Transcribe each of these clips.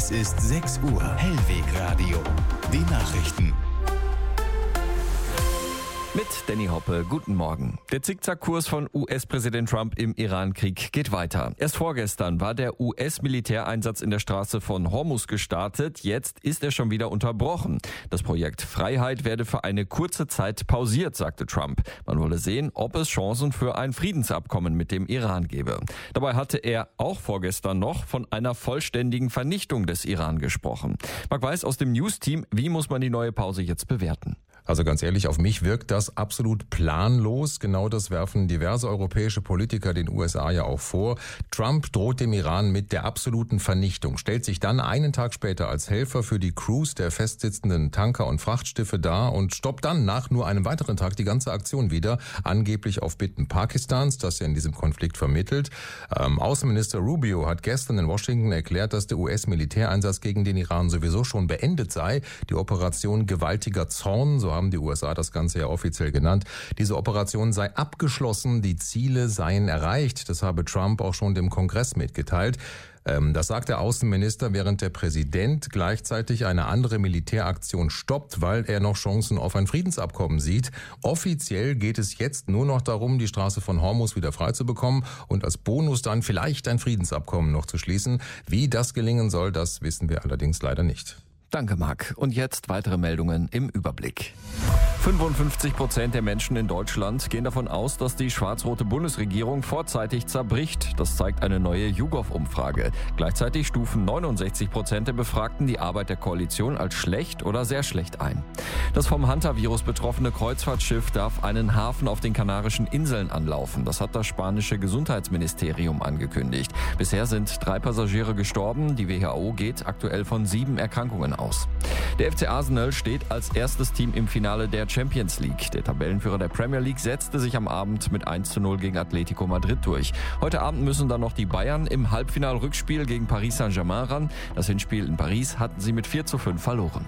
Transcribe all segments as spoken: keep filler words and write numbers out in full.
Es ist sechs Uhr. Hellwegradio. Die Nachrichten. Mit Danny Hoppe, guten Morgen. Der Zickzackkurs von U S-Präsident Trump im Iran-Krieg geht weiter. Erst vorgestern war der U S-Militäreinsatz in der Straße von Hormuz gestartet. Jetzt ist er schon wieder unterbrochen. Das Projekt Freiheit werde für eine kurze Zeit pausiert, sagte Trump. Man wolle sehen, ob es Chancen für ein Friedensabkommen mit dem Iran gebe. Dabei hatte er auch vorgestern noch von einer vollständigen Vernichtung des Iran gesprochen. Marc Weiß aus dem News-Team, wie muss man die neue Pause jetzt bewerten? Also ganz ehrlich, auf mich wirkt das absolut planlos. Genau das werfen diverse europäische Politiker den U S A ja auch vor. Trump droht dem Iran mit der absoluten Vernichtung, stellt sich dann einen Tag später als Helfer für die Crews der festsitzenden Tanker und Frachtschiffe dar und stoppt dann nach nur einem weiteren Tag die ganze Aktion wieder, angeblich auf Bitten Pakistans, das ja in diesem Konflikt vermittelt. Ähm, Außenminister Rubio hat gestern in Washington erklärt, dass der U S-Militäreinsatz gegen den Iran sowieso schon beendet sei. Die Operation Gewaltiger Zorn, so haben die U S A das Ganze ja offiziell genannt. Diese Operation sei abgeschlossen, die Ziele seien erreicht. Das habe Trump auch schon dem Kongress mitgeteilt. Das sagt der Außenminister, während der Präsident gleichzeitig eine andere Militäraktion stoppt, weil er noch Chancen auf ein Friedensabkommen sieht. Offiziell geht es jetzt nur noch darum, die Straße von Hormuz wieder frei zu bekommen und als Bonus dann vielleicht ein Friedensabkommen noch zu schließen. Wie das gelingen soll, das wissen wir allerdings leider nicht. Danke, Marc. Und jetzt weitere Meldungen im Überblick. fünfundfünfzig Prozent der Menschen in Deutschland gehen davon aus, dass die schwarz-rote Bundesregierung vorzeitig zerbricht. Das zeigt eine neue YouGov-Umfrage. Gleichzeitig stufen neunundsechzig Prozent der Befragten die Arbeit der Koalition als schlecht oder sehr schlecht ein. Das vom Hantavirus betroffene Kreuzfahrtschiff darf einen Hafen auf den Kanarischen Inseln anlaufen. Das hat das spanische Gesundheitsministerium angekündigt. Bisher sind drei Passagiere gestorben. Die W H O geht aktuell von sieben Erkrankungen aus. Der F C Arsenal steht als erstes Team im Finale der Champions League. Der Tabellenführer der Premier League setzte sich am Abend mit eins zu null gegen Atletico Madrid durch. Heute Abend müssen dann noch die Bayern im Halbfinal-Rückspiel gegen Paris Saint-Germain ran. Das Hinspiel in Paris hatten sie mit vier zu fünf verloren.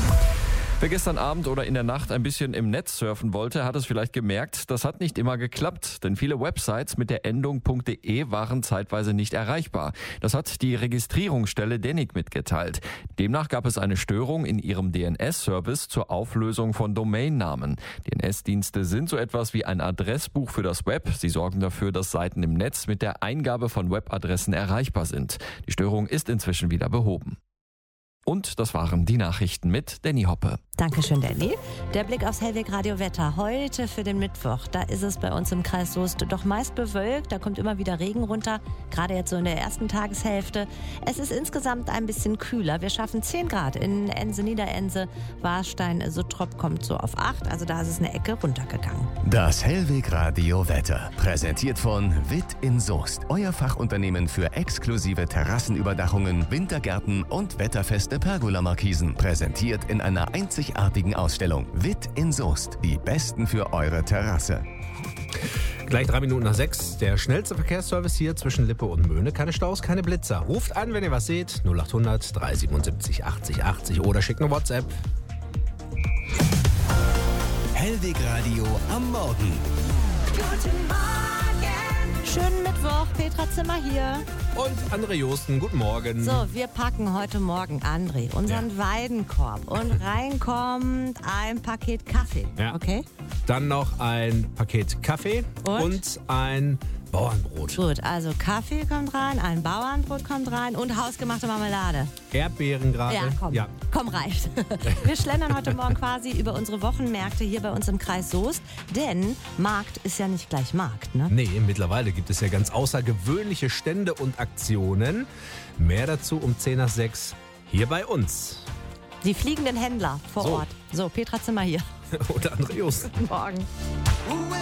Wer gestern Abend oder in der Nacht ein bisschen im Netz surfen wollte, hat es vielleicht gemerkt, das hat nicht immer geklappt, denn viele Websites mit der Endung .de waren zeitweise nicht erreichbar. Das hat die Registrierungsstelle D E N I C mitgeteilt. Demnach gab es eine Störung in ihrem D N S-Service zur Auflösung von Domainnamen. D N S-Dienste sind so etwas wie ein Adressbuch für das Web. Sie sorgen dafür, dass Seiten im Netz mit der Eingabe von Webadressen erreichbar sind. Die Störung ist inzwischen wieder behoben. Und das waren die Nachrichten mit Danny Hoppe. Dankeschön, Danny. Der Blick aufs Hellwegradio-Wetter heute für den Mittwoch. Da ist es bei uns im Kreis Soest doch meist bewölkt. Da kommt immer wieder Regen runter, gerade jetzt so in der ersten Tageshälfte. Es ist insgesamt ein bisschen kühler. Wir schaffen zehn Grad in Ense, Niederense, Warstein, Suttrop kommt so auf acht. Also da ist es eine Ecke runtergegangen. Das Hellwegradio-Wetter. Präsentiert von Witt in Soest. Euer Fachunternehmen für exklusive Terrassenüberdachungen, Wintergärten und wetterfeste Pergola-Markisen. Präsentiert in einer einzigartigen Ausstellung. Witt in Soest. Die Besten für eure Terrasse. Gleich drei Minuten nach sechs. Der schnellste Verkehrsservice hier zwischen Lippe und Möhne. Keine Staus, keine Blitzer. Ruft an, wenn ihr was seht. null acht hundert drei siebenundsiebzig achtzig achtzig oder schickt eine WhatsApp. Hellwegradio am Morgen. Guten Morgen. Schönen Mittwoch, Petra Zimmer hier. Und André Josten, guten Morgen. So, wir packen heute Morgen, André, unseren ja. Weidenkorb. Und rein kommt ein Paket Kaffee. Ja. Okay? Dann noch ein Paket Kaffee und, und ein Bauernbrot. Gut, also Kaffee kommt rein, ein Bauernbrot kommt rein und hausgemachte Marmelade. Erdbeeren gerade. Ja, komm, ja. komm reicht. Wir schlendern heute Morgen quasi über unsere Wochenmärkte hier bei uns im Kreis Soest. Denn Markt ist ja nicht gleich Markt, ne? Nee, mittlerweile gibt es ja ganz außergewöhnliche Stände und Aktionen. Mehr dazu um zehn nach sechs hier bei uns. Die fliegenden Händler vor so. Ort. So, Petra Zimmer hier. Und André Josten. Guten Morgen.